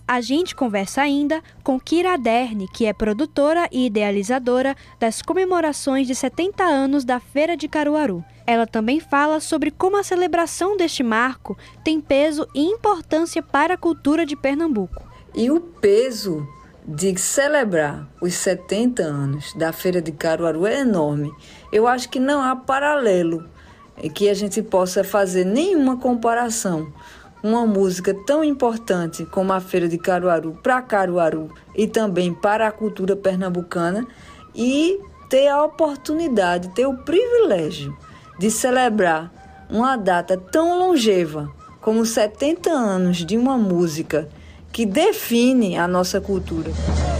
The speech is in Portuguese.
A gente conversa ainda com Kira Aderne, que é produtora e idealizadora das comemorações de 70 anos da Feira de Caruaru. Ela também fala sobre como a celebração deste marco tem peso e importância para a cultura de Pernambuco. E o peso de celebrar os 70 anos da Feira de Caruaru é enorme. Eu acho que não há paralelo que a gente possa fazer nenhuma comparação. Uma música tão importante como a Feira de Caruaru para Caruaru e também para a cultura pernambucana e ter a oportunidade, ter o privilégio de celebrar uma data tão longeva como 70 anos de uma música que define a nossa cultura.